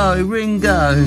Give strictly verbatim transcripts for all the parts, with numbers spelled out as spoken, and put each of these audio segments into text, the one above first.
Oh, Ringo.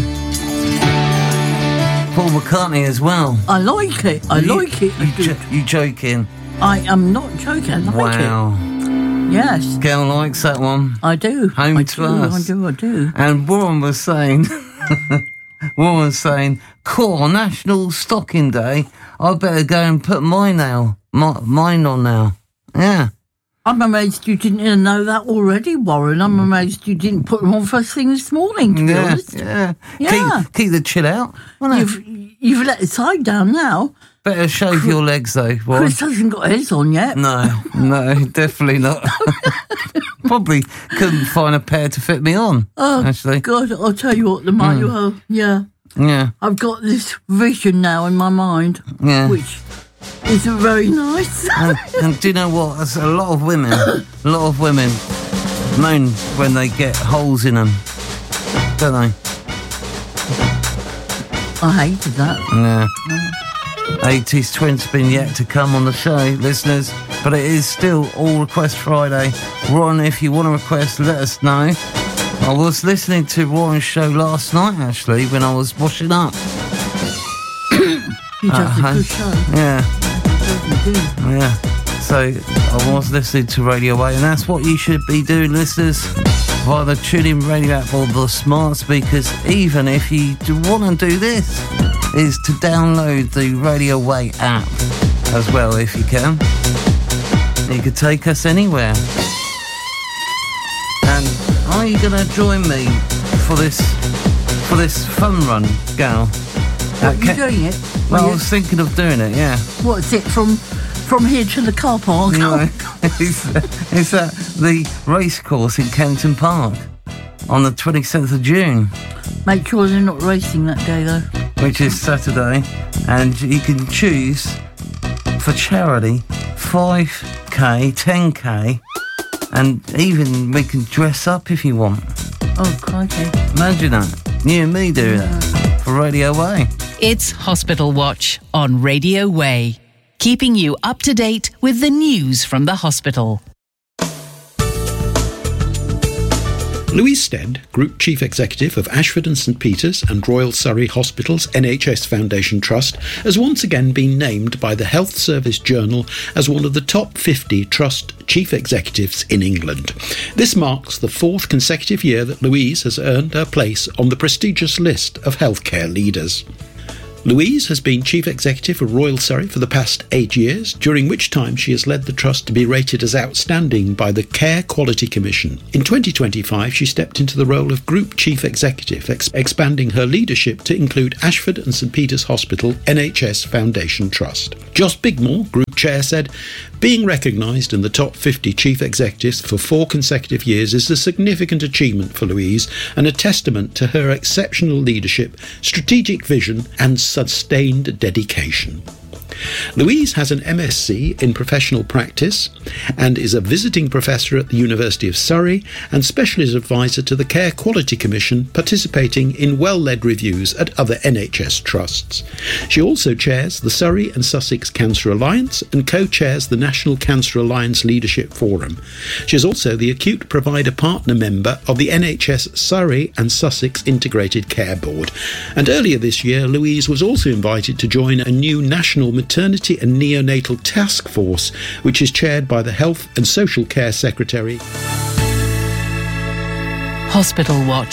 Paul McCartney as well. I like it. I you, like it. You, jo- you joking? I am not joking. I like wow. it. Yes. Gail likes that one. I do. Home I to do, us. I do, I do. And Warren was saying, Warren was saying, cool, National Stocking Day. I better go and put mine now. My, mine on now. Yeah. I'm amazed you didn't know that already, Warren. I'm amazed you didn't put them on first thing this morning, to be yeah, honest. Yeah, yeah. Keep, keep the chill out. You've, you've let the side down now. Better shave Chris, your legs, though, Warren. Chris hasn't got his on yet. No, no, definitely not. Probably couldn't find a pair to fit me on, oh, actually. God, I'll tell you what, the might mm. well, yeah. Yeah. I've got this vision now in my mind, yeah. which isn't very nice. and, and do you know what? There's a lot of women, a lot of women moan when they get holes in them, don't they? I hated that. Yeah. yeah. eighties twins been yet to come on the show, listeners, but it is still All Request Friday. Ron, if you want to request, let us know. I was listening to Warren's show last night, actually, when I was washing up. He does uh, a good show. Yeah. He yeah. So I was listening to Radio eight, and that's what you should be doing, listeners, via the TuneIn Radio app or the smart speakers. Even if you do want to do this, is to download the Radio eight app as well, if you can. You could take us anywhere. And are you going to join me for this for this fun run, Gal? What, you doing it? Well, I was thinking of doing it, yeah. What's it, from from here to the car park? No, it's, it's at the racecourse in Kenton Park on the twenty-seventh of June. Make sure they're not racing that day, though. Which is Saturday. And you can choose, for charity, five K, ten K, and even we can dress up if you want. Oh, crikey. Imagine that. You and me doing yeah. that for Radio Way. It's Hospital Watch on Radio Way, keeping you up to date with the news from the hospital. Louise Stead, Group Chief Executive of Ashford and St Peters and Royal Surrey Hospitals N H S Foundation Trust, has once again been named by the Health Service Journal as one of the top fifty Trust Chief Executives in England. This marks the fourth consecutive year that Louise has earned her place on the prestigious list of healthcare leaders. Louise has been Chief Executive of Royal Surrey for the past eight years, during which time she has led the Trust to be rated as outstanding by the Care Quality Commission. In twenty twenty-five, she stepped into the role of Group Chief Executive, ex- expanding her leadership to include Ashford and St Peters Hospital N H S Foundation Trust. Joss Bigmore, Group Chair, said, "Being recognised in the top fifty Chief Executives for four consecutive years is a significant achievement for Louise and a testament to her exceptional leadership, strategic vision and sustained dedication." Louise has an M S c in professional practice and is a visiting professor at the University of Surrey and specialist advisor to the Care Quality Commission, participating in well-led reviews at other N H S trusts. She also chairs the Surrey and Sussex Cancer Alliance and co-chairs the National Cancer Alliance Leadership Forum. She is also the acute provider partner member of the N H S Surrey and Sussex Integrated Care Board. And earlier this year, Louise was also invited to join a new national Maternity and Neonatal Task Force, which is chaired by the Health and Social Care Secretary. Hospital Watch